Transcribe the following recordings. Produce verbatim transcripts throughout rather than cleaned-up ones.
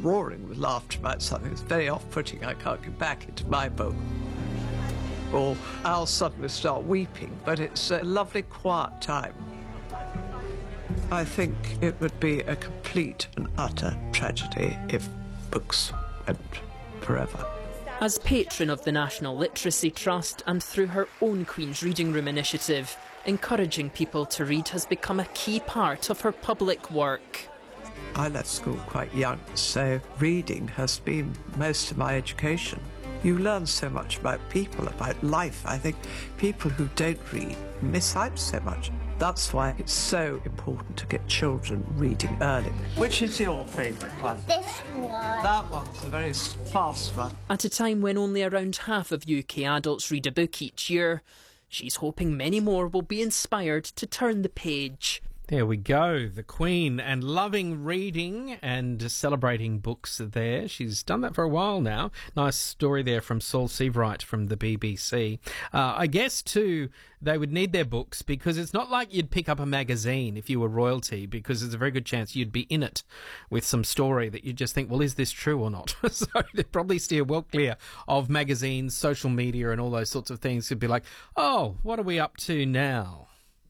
roaring with laughter about something that's very off-putting, I can't get back into my book. Or I'll suddenly start weeping, but it's a lovely, quiet time. I think it would be a complete and utter tragedy if books went forever. As patron of the National Literacy Trust and through her own Queen's Reading Room initiative, encouraging people to read has become a key part of her public work. I left school quite young, so reading has been most of my education. You learn so much about people, about life. I think people who don't read miss out so much. That's why it's so important to get children reading early. Which is your favourite one? This one. That one's a very fast one. At a time when only around half of U K adults read a book each year, she's hoping many more will be inspired to turn the page. There we go, the Queen, and loving reading and celebrating books there. She's done that for a while now. Nice story there from Saul Seabright from the B B C. Uh, I guess, too, they would need their books because it's not like you'd pick up a magazine if you were royalty, because there's a very good chance you'd be in it with some story that you just think, well, is this true or not? So they'd probably steer well clear of magazines, social media and all those sorts of things. It'd be like, oh, what are we up to now?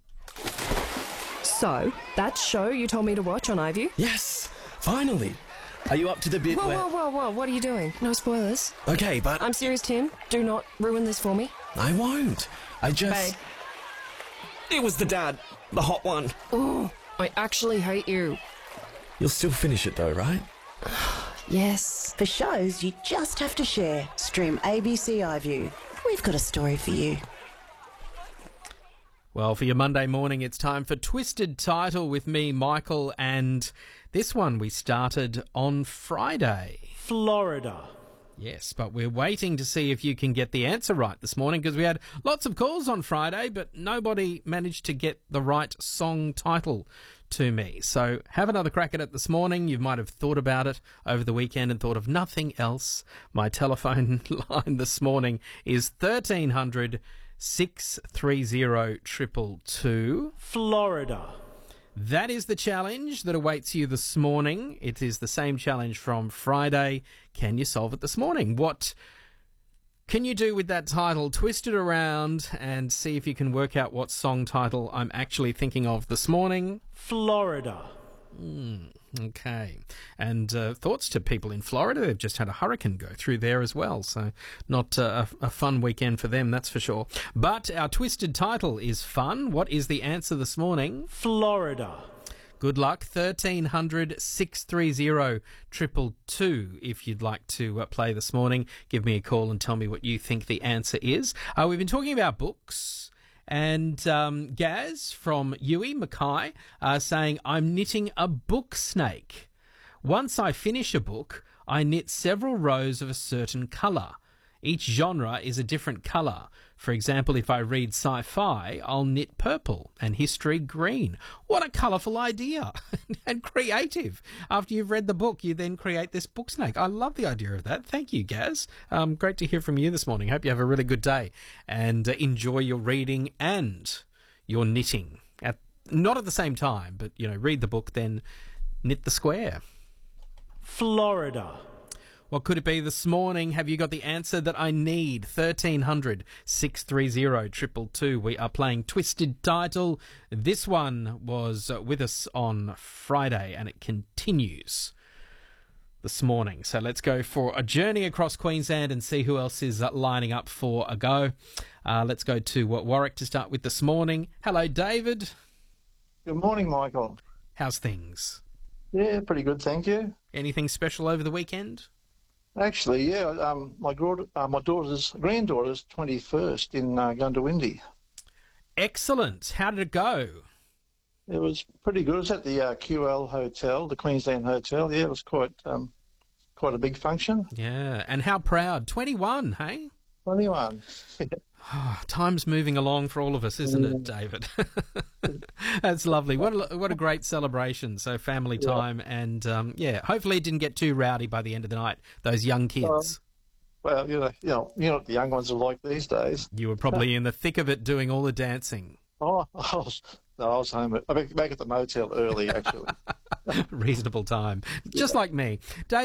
So, that show you told me to watch on iView? Yes, finally. Are you up to the bit Whoa, where... whoa, whoa, whoa, what are you doing? No spoilers. Okay, but... I'm serious, Tim. Do not ruin this for me. I won't. I just... Babe. It was the dad. The hot one. Oh, I actually hate you. You'll still finish it though, right? Yes. For shows you just have to share, stream A B C iView. We've got a story for you. Well, for your Monday morning, it's time for Twisted Title with me, Michael, and this one we started on Friday. Florida. Yes, but we're waiting to see if you can get the answer right this morning because we had lots of calls on Friday, but nobody managed to get the right song title to me. So have another crack at it this morning. You might have thought about it over the weekend and thought of nothing else. My telephone line this morning is thirteen hundred six three zero two two two. Florida. That is the challenge that awaits you this morning. It is the same challenge from Friday. Can you solve it this morning? What can you do with that title? Twist it around and see if you can work out what song title I'm actually thinking of this morning. Florida. Mm, okay. And uh, thoughts to people in Florida. They've just had a hurricane go through there as well. So not uh, a, a fun weekend for them, that's for sure. But our twisted title is fun. What is the answer this morning? Florida. Good luck. thirteen hundred six three zero two two two if you'd like to uh, play this morning. Give me a call and tell me what you think the answer is. Uh, we've been talking about books. And um, Gaz from Huey Mackay uh, saying, I'm knitting a book snake. Once I finish a book, I knit several rows of a certain colour. Each genre is a different colour. For example, if I read sci-fi, I'll knit purple and history green. What a colourful idea and creative. After you've read the book, you then create this book snake. I love the idea of that. Thank you, Gaz. Um, great to hear from you this morning. Hope you have a really good day and uh, enjoy your reading and your knitting. At, not at the same time, but, you know, read the book, then knit the square. Florida. What could it be this morning? Have you got the answer that I need? thirteen hundred six three zero two two two. We are playing Twisted Title. This one was with us on Friday and it continues this morning. So let's go for a journey across Queensland and see who else is lining up for a go. Uh, let's go to Warwick to start with this morning. Hello, David. Good morning, Michael. How's things? Yeah, pretty good, thank you. Anything special over the weekend? Actually, yeah, um, my, daughter, uh, my daughter's granddaughter's twenty-first in uh, Gundawindi. Excellent. How did it go? It was pretty good. It was at the uh, Q L Hotel, the Queensland Hotel. Yeah, it was quite um, quite a big function. Yeah, and how proud? twenty-one, hey? twenty-one. Oh, time's moving along for all of us, isn't it, David? That's lovely. What a, what a great celebration. So family time yeah. and, um, yeah, hopefully it didn't get too rowdy by the end of the night, those young kids. Um, well, you know, you know, you know what the young ones are like these days. You were probably in the thick of it doing all the dancing. Oh, I was, no, I was home. At, I back at the motel early, actually. Reasonable time. Just yeah. like me. Dave,